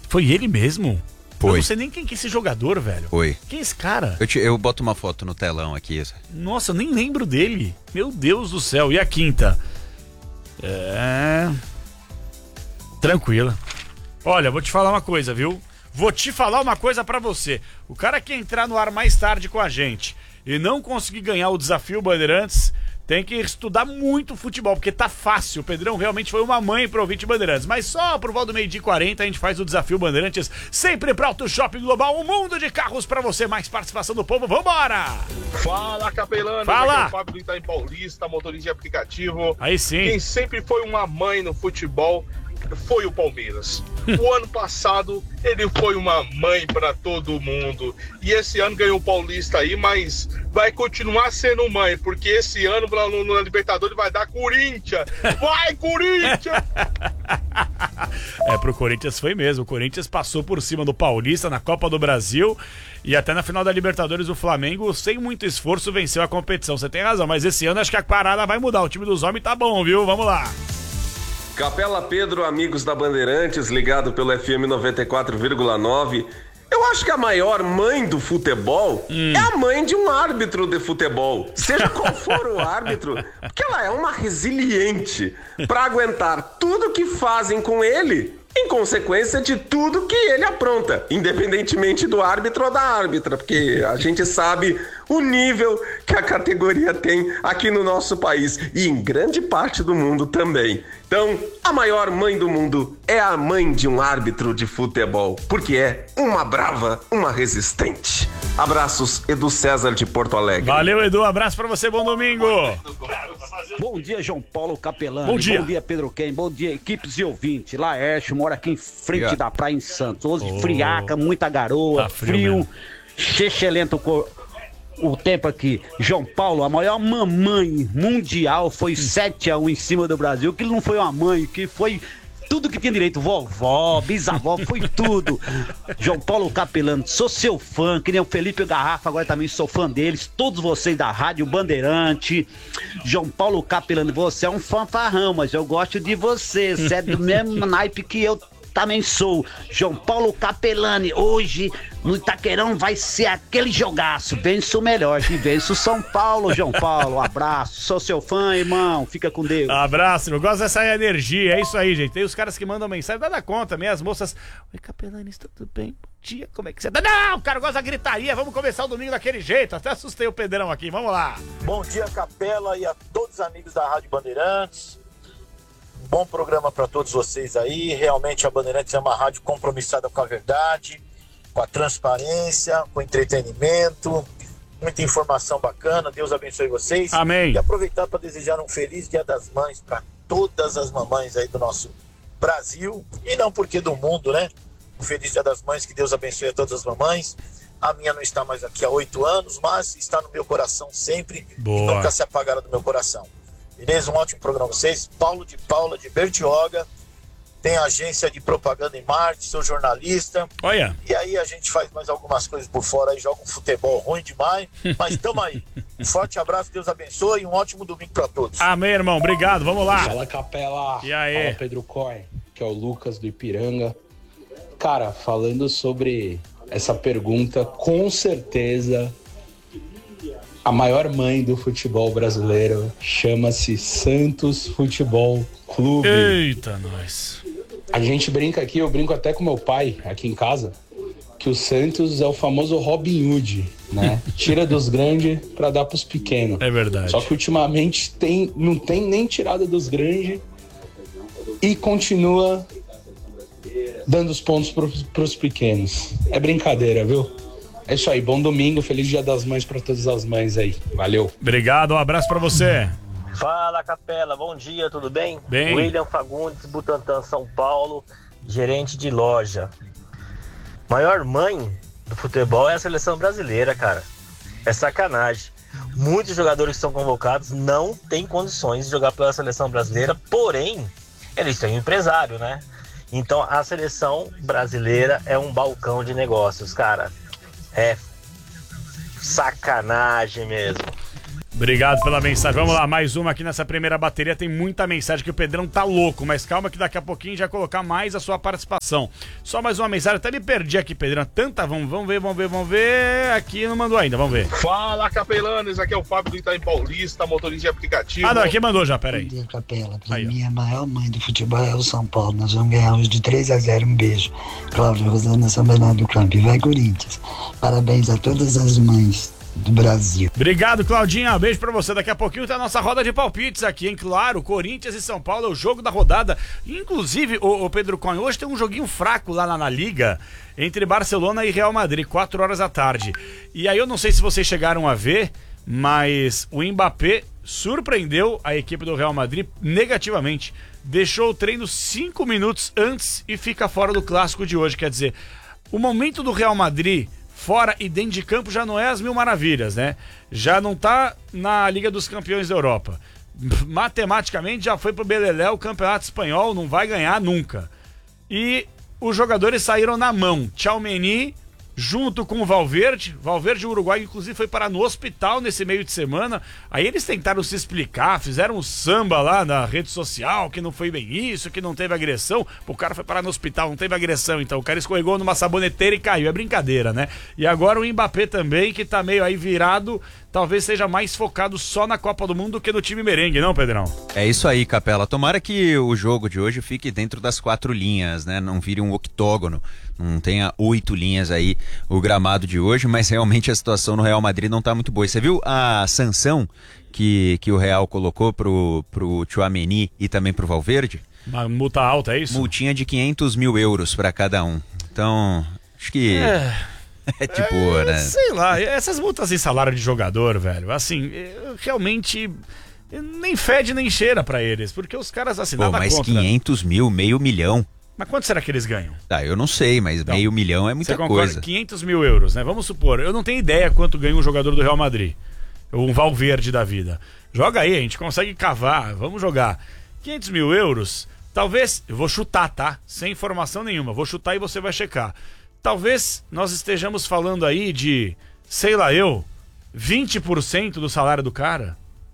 Foi ele mesmo? Foi. Eu não sei nem quem que é esse jogador, velho. Foi. Quem é esse cara? Eu boto uma foto no telão aqui. Nossa, eu nem lembro dele. Meu Deus do céu. E a quinta? Tranquila. Olha, vou te falar uma coisa, viu? Vou te falar uma coisa pra você. O cara que entrar no ar mais tarde com a gente e não conseguir ganhar o desafio Bandeirantes, tem que estudar muito futebol, porque tá fácil. O Pedrão realmente foi uma mãe pro ouvinte Bandeirantes. Mas só por volta do 12h40 a gente faz o desafio Bandeirantes, sempre pra Auto Shopping Global, um mundo de carros pra você. Mais participação do povo, vambora! Fala, Capelano. Fala! Aqui é o Fábio do Itaim Paulista, motorista de aplicativo. Aí sim. Quem sempre foi uma mãe no futebol foi o Palmeiras. O ano passado ele foi uma mãe para todo mundo. E esse ano ganhou o Paulista aí, mas vai continuar sendo mãe, porque esse ano na Libertadores vai dar Corinthians. Vai, Corinthians! Pro Corinthians foi mesmo. O Corinthians passou por cima do Paulista na Copa do Brasil e até na final da Libertadores o Flamengo, sem muito esforço, venceu a competição. Você tem razão, mas esse ano acho que a parada vai mudar. O time dos homens tá bom, viu? Vamos lá. Capela Pedro, amigos da Bandeirantes, ligado pelo FM 94,9. Eu acho que a maior mãe do futebol é a mãe de um árbitro de futebol. Seja qual for o árbitro, porque ela é uma resiliente para aguentar tudo que fazem com ele, em consequência de tudo que ele apronta, independentemente do árbitro ou da árbitra, porque a gente sabe o nível que a categoria tem aqui no nosso país e em grande parte do mundo também. Então, a maior mãe do mundo é a mãe de um árbitro de futebol, porque é uma brava, uma resistente. Abraços, Edu César de Porto Alegre. Valeu, Edu, abraço pra você, bom domingo. Bom dia, João Paulo Capelano. Bom dia. Bom dia, Pedro Ken. Bom dia, equipes e ouvintes. Laércio mora aqui em frente da praia em Santos. Hoje friaca, muita garoa, tá frio, excelente o tempo aqui. João Paulo, a maior mamãe mundial foi 7-1 em cima do Brasil, que não foi uma mãe, que foi tudo que tinha direito, vovó, bisavó, foi tudo. João Paulo Capelano, sou seu fã, que nem o Felipe Garrafa, agora também sou fã deles, todos vocês da Rádio Bandeirante. João Paulo Capelano, você é um fanfarrão, mas eu gosto de você, você é do mesmo naipe que eu também sou. João Paulo Capelani, hoje no Itaquerão vai ser aquele jogaço, vence o melhor e vence o São Paulo. João Paulo, abraço, sou seu fã, irmão, fica com Deus. Abraço, eu gosto dessa energia, é isso aí, gente. Tem os caras que mandam mensagem, dá conta, as moças, oi Capelani, está tudo bem? Bom dia, como é que você tá? Não, o cara gosta da gritaria, vamos começar o domingo daquele jeito, até assustei o Pedrão aqui, vamos lá. Bom dia, Capela, e a todos os amigos da Rádio Bandeirantes. Bom programa para todos vocês aí. Realmente a Bandeirantes é uma rádio compromissada com a verdade, com a transparência, com o entretenimento, muita informação bacana. Deus abençoe vocês. Amém. E aproveitar para desejar um feliz Dia das Mães para todas as mamães aí do nosso Brasil e não porque do mundo, né? Um feliz Dia das Mães, que Deus abençoe a todas as mamães. A minha não está mais aqui há 8 anos, mas está no meu coração sempre. Boa. E nunca se apagará do meu coração. Beleza? Um ótimo programa pra vocês. Paulo de Paula de Bertioga. Tem agência de propaganda em Marte, sou jornalista. Olha. E aí a gente faz mais algumas coisas por fora aí, joga um futebol ruim demais. Mas tamo aí. Um forte abraço, Deus abençoe e um ótimo domingo pra todos. Amém, irmão. Obrigado. Vamos lá. Fala, Capela. E aí? Fala, Pedro Coy, que é o Lucas do Ipiranga. Cara, falando sobre essa pergunta, com certeza a maior mãe do futebol brasileiro chama-se Santos Futebol Clube. Eita, nós. A gente brinca aqui, eu brinco até com meu pai aqui em casa, que o Santos é o famoso Robin Hood, né? Tira dos grandes pra dar pros pequenos. É verdade. Só que ultimamente não tem nem tirada dos grandes e continua dando os pontos pros pequenos. É brincadeira, viu? É isso aí, bom domingo, feliz Dia das Mães pra todas as mães aí. Valeu. Obrigado, um abraço pra você. Fala, Capela, bom dia, tudo bem? Bem. William Fagundes, Butantã, São Paulo, gerente de loja. Maior mãe do futebol é a seleção brasileira, cara. É sacanagem. Muitos jogadores que são convocados não têm condições de jogar pela seleção brasileira, porém, eles têm um empresário, né? Então, a seleção brasileira é um balcão de negócios, cara. É sacanagem mesmo. Obrigado pela mensagem. Vamos lá, mais uma aqui nessa primeira bateria. Tem muita mensagem que o Pedrão tá louco, mas calma que daqui a pouquinho já vai colocar mais a sua participação. Só mais uma mensagem, até me perdi aqui, Pedrão. Tanta, vamos ver. Aqui não mandou ainda, vamos ver. Fala, Capelanes, aqui é o Fábio do Itaim Paulista, motorista de aplicativo. Ah, não, aqui mandou já, peraí. Bom dia, Capela. Pra Aí, mim, a maior mãe do futebol é o São Paulo. Nós vamos ganhar hoje de 3-0. Um beijo. Cláudio Rosana, São Bernardo do Campo. E vai, Corinthians. Parabéns a todas as mães do Brasil. Obrigado, Claudinha. Um beijo pra você. Daqui a pouquinho tá a nossa roda de palpites aqui, hein? Claro, Corinthians e São Paulo é o jogo da rodada. Inclusive, o Pedro Cunha, hoje tem um joguinho fraco lá na Liga entre Barcelona e Real Madrid, 4 horas da tarde. E aí eu não sei se vocês chegaram a ver, mas o Mbappé surpreendeu a equipe do Real Madrid negativamente. Deixou o treino 5 minutos antes e fica fora do clássico de hoje. Quer dizer, o momento do Real Madrid fora e dentro de campo já não é as mil maravilhas, né? Já não tá na Liga dos Campeões da Europa. Matematicamente já foi pro Beleléu, o Campeonato Espanhol não vai ganhar nunca. E os jogadores saíram na mão. Tchouaméni junto com o Valverde, o Uruguai inclusive foi parar no hospital nesse meio de semana. Aí eles tentaram se explicar, fizeram um samba lá na rede social, que não foi bem isso, que não teve agressão. O cara foi parar no hospital, não teve agressão, então o cara escorregou numa saboneteira e caiu, é brincadeira, né? E agora o Mbappé também, que tá meio aí virado, talvez seja mais focado só na Copa do Mundo do que no time merengue, não, Pedrão? É isso aí, Capela. Tomara que o jogo de hoje fique dentro das 4 linhas, né? Não vire um octógono, não tenha 8 linhas aí o gramado de hoje, mas realmente a situação no Real Madrid não tá muito boa. E você viu a sanção que o Real colocou pro Tchouaméni e também pro Valverde? Uma multa alta, é isso? Multinha de 500 mil euros para cada um. Então, acho que... É tipo, né? Sei lá, essas multas em salário de jogador, velho, assim, realmente nem fede nem cheira pra eles, porque os caras assim, nada mas contra. 500 mil, meio milhão. Mas quanto será que eles ganham? Tá, eu não sei, mas então, meio milhão é muita coisa. 500 mil euros, né? Vamos supor, eu não tenho ideia quanto ganha um jogador do Real Madrid, um Valverde da vida. Joga aí, a gente consegue cavar, vamos jogar. 500 mil euros, talvez, eu vou chutar, tá? Sem informação nenhuma, vou chutar e você vai checar. Talvez nós estejamos falando aí de, sei lá eu, 20% do salário do cara.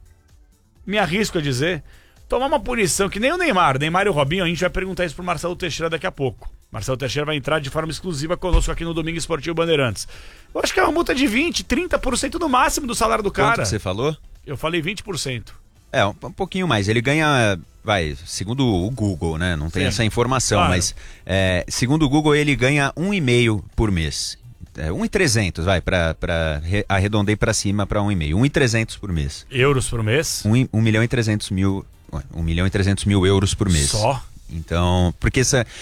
Me arrisco a dizer. Tomar uma punição, que nem o Neymar e o Robinho, a gente vai perguntar isso pro Marcelo Teixeira daqui a pouco. Marcelo Teixeira vai entrar de forma exclusiva conosco aqui no Domingo Esportivo Bandeirantes. Eu acho que é uma multa de 20%, 30% no máximo do salário do cara. Quanto você falou? Eu falei 20%. É, um pouquinho mais. Ele ganha, segundo o Google, né? Não tem essa informação, claro. Mas segundo o Google ele ganha 1,5 por mês. 1.300, arredondei pra cima pra 1,5. 1.300 por mês. Euros por mês? 1 milhão e 300 mil... 1 milhão e 300 mil euros por mês. Só? Então, porque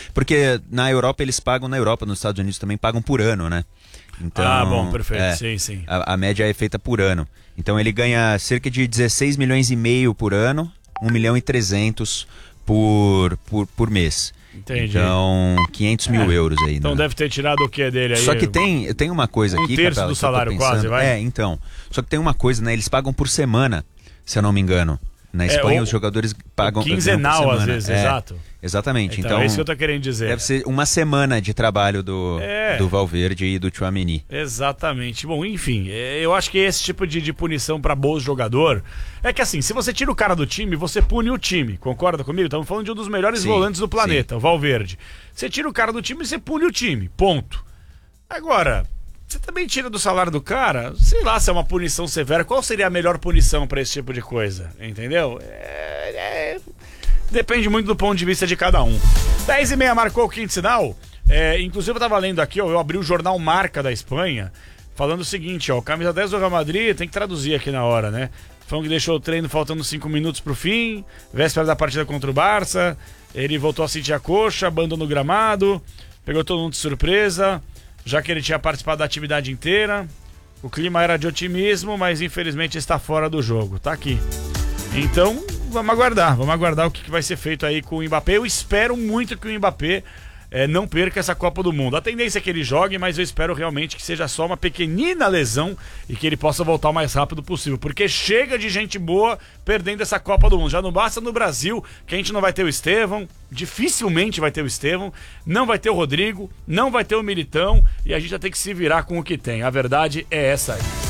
na Europa eles pagam, nos Estados Unidos também pagam por ano, né? Então, bom, perfeito, sim. A média é feita por ano. Então ele ganha cerca de 16 milhões e meio por ano, 1 milhão e 300 por mês. Entendi. Então, 500 mil euros aí. Então deve ter tirado o que dele aí? Só que tem uma coisa aqui, 1/3 do salário quase, vai? Então. Só que tem uma coisa, né? Eles pagam por semana, se eu não me engano. Na Espanha os jogadores pagam quinzenal às vezes, exato. Exatamente. Então é isso que eu tô querendo dizer. Deve ser uma semana de trabalho do Valverde e do Tchouaméni. Exatamente. Bom, enfim, eu acho que esse tipo de punição pra bom jogador é que assim, se você tira o cara do time, você pune o time. Concorda comigo? Estamos falando de um dos melhores volantes do planeta, o Valverde. Você tira o cara do time e você pune o time. Ponto. Agora, você também tira do salário do cara, sei lá se é uma punição severa. Qual seria a melhor punição pra esse tipo de coisa? Entendeu? Depende muito do ponto de vista de cada um. 10h30 marcou o quinto sinal. Inclusive eu tava lendo aqui, eu abri o jornal Marca da Espanha, falando o seguinte, o camisa 10 do Real Madrid, tem que traduzir aqui na hora, né? Falando que deixou o treino faltando 5 minutos pro fim, véspera da partida contra o Barça, ele voltou a sentir a coxa, abandonou o gramado, pegou todo mundo de surpresa, já que ele tinha participado da atividade inteira. O clima era de otimismo, mas infelizmente está fora do jogo. Tá aqui. Então, vamos aguardar o que vai ser feito aí com o Mbappé. Eu espero muito que o Mbappé não perca essa Copa do Mundo. A tendência é que ele jogue, mas eu espero realmente que seja só uma pequenina lesão e que ele possa voltar o mais rápido possível, porque chega de gente boa perdendo essa Copa do Mundo. Já não basta no Brasil que a gente não vai ter o Estevão, dificilmente vai ter o Estevão, não vai ter o Rodrigo, não vai ter o Militão, e a gente já tem que se virar com o que tem. A verdade é essa aí.